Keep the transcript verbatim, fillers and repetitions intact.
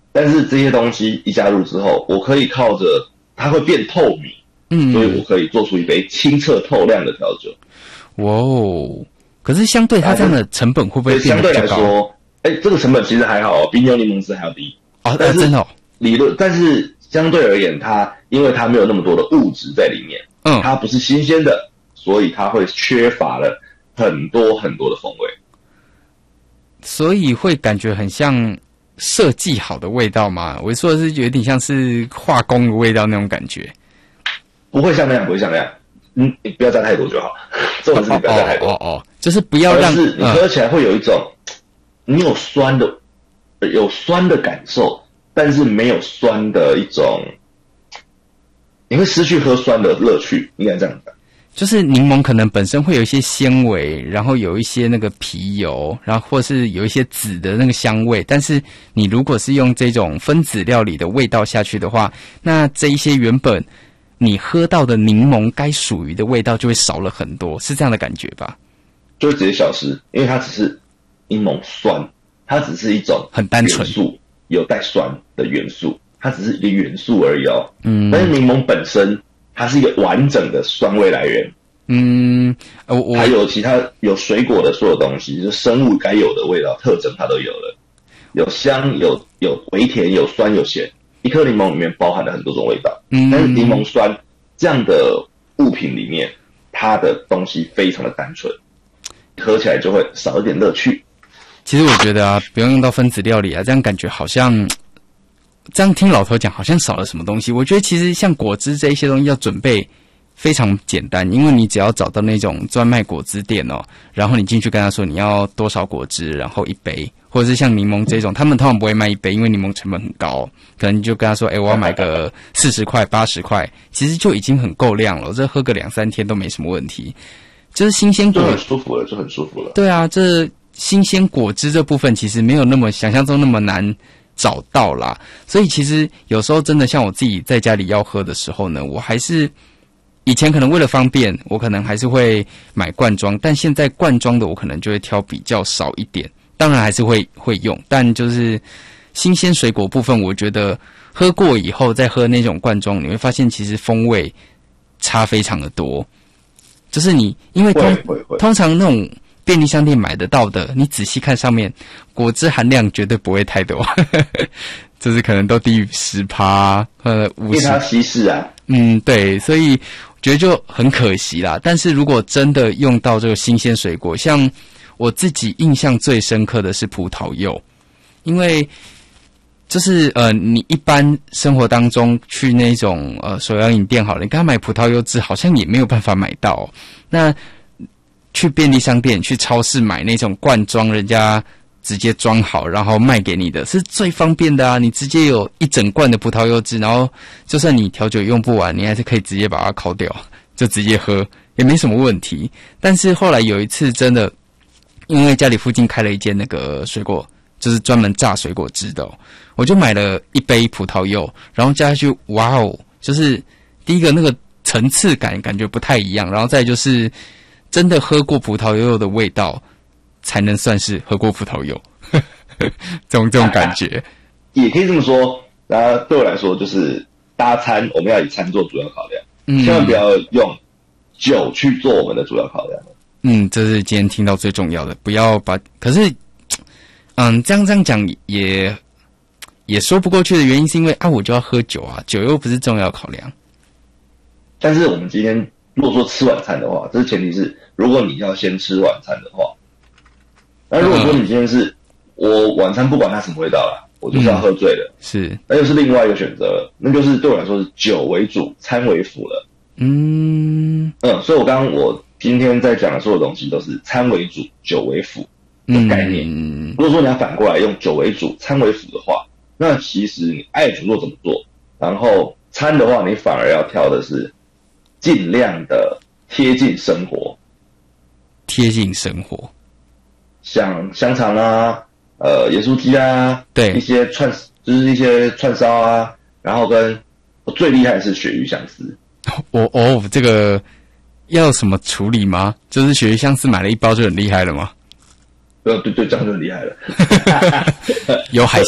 但是这些东西一加入之后，我可以靠着它会变透明， 嗯， 所以我可以做出一杯清澈透亮的调酒。 哇哦！可是相对它这样的成本会不会变得比较高？ 相对来说，哎，这个成本其实还好哦，比牛柠檬汁还要低。 哦， 但是真的哦。 理论，但是相对而言，它因为它没有那么多的物质在里面， 嗯， 它不是新鲜的，所以它会缺乏了很多很多的风味， 所以会感觉很像设计好的味道嘛。我说的是有点像是化工的味道那种感觉， 不会像那样，不会像那样。嗯，你不要加太多就好。这种事情不要加太多。 哦哦哦，就是不要让， 是你喝起来会有一种，嗯、你有酸的，有酸的感受。但是没有酸的一种，你会失去喝酸的乐趣，应该这样讲。 就是柠檬可能本身会有一些纤维，然后有一些那个皮油，然后或是有一些籽的那个香味。但是你如果是用这种分子料理的味道下去的话，那这一些原本你喝到的柠檬该属于的味道就会少了很多，是这样的感觉吧？ 就会直接消失，因为它只是柠檬酸，它只是一种很单纯元素。有带酸的元素，它只是一个元素而已哦。 嗯， 但是柠檬本身，它是一个完整的酸味来源。 嗯，呃，我还有其他有水果的所有东西，就生物该有的味道特征，它都有了。有香，有有微甜，有酸，有咸。一颗柠檬里面包含了很多种味道。嗯，但是柠檬酸这样的物品里面，它的东西非常的单纯，喝起来就会少一点乐趣。 其实我觉得啊，不用用到分子料理啊，这样感觉好像，这样听老头讲好像少了什么东西。我觉得其实像果汁这一些东西要准备非常简单，因为你只要找到那种专卖果汁店哦，然后你进去跟他说你要多少果汁，然后一杯，或者是像柠檬这种，他们通常不会卖一杯，因为柠檬成本很高，可能你就跟他说，哎，我要买个四十块、八十块，其实就已经很够量了，这喝个两三天都没什么问题。就是新鲜果， 就很舒服了，就很舒服了。 对啊，这。新鲜果汁这部分其实没有那么想象中那么难找到啦，所以其实有时候真的像我自己在家里要喝的时候呢，我还是以前可能为了方便，我可能还是会买罐装，但现在罐装的我可能就会挑比较少一点，当然还是会会用，但就是新鲜水果部分，我觉得喝过以后再喝那种罐装，你会发现其实风味差非常的多，就是你因为通通常那种。便利商店买得到的，你仔细看上面，果汁含量绝对不会太多，就是可能都低于十趴，呃，五十。 因为它稀释啊。 嗯，对，所以我觉得就很可惜啦。但是如果真的用到这个新鲜水果，像我自己印象最深刻的是葡萄柚，因为就是呃，你一般生活当中去那种呃手摇饮店好了，你刚买葡萄柚汁好像也没有办法买到哦，那。去便利商店、去超市买那种罐装，人家直接装好，然后卖给你的，是最方便的啊！你直接有一整罐的葡萄柚汁，然后就算你调酒用不完，你还是可以直接把它烤掉，就直接喝，也没什么问题。但是后来有一次真的，因为家里附近开了一间那个水果，就是专门榨水果汁的哦，我就买了一杯葡萄柚，然后加下去，哇哦！就是第一个那个层次感感觉不太一样，然后再就是。真的喝过葡萄柚的味道，才能算是喝过葡萄柚，这种这种感觉， 也可以这么说。然后对我来说，就是搭餐，我们要以餐做主要考量，嗯、千万不要用酒去做我们的主要考量。 嗯，这是今天听到最重要的，不要把。可是，嗯，这样这样讲也也说不过去的原因，是因为啊，我就要喝酒啊，酒又不是重要考量。 但是我们今天。如果说吃晚餐的话，这是前提是，如果你要先吃晚餐的话，那如果说你今天是我晚餐不管它什么味道啦，我就是要喝醉了， 嗯、是， 那又是另外一个选择了，那就是对我来说是酒为主，餐为辅了。嗯嗯，所以我刚刚我今天在讲的所有东西都是餐为主，酒为辅的概念。嗯，如果说你要反过来用酒为主，餐为辅的话，那其实你爱怎么做怎么做，然后餐的话，你反而要挑的是。尽量的贴近生活， 贴近生活， 像香肠啊，呃，盐酥鸡啊， 对， 一些串就是一些串烧啊，然后跟我最厉害的是鳕鱼香丝。 哦哦，这个要什么处理吗？就是鳕鱼香丝买了一包就很厉害了吗？ 对对对，这样就很厉害了。 有海